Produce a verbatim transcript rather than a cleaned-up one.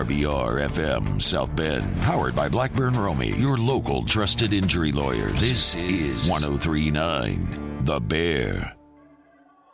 R B R F M South Bend. Powered by Blackburn Romey, your local trusted injury lawyers. This is one oh three point nine The Bear.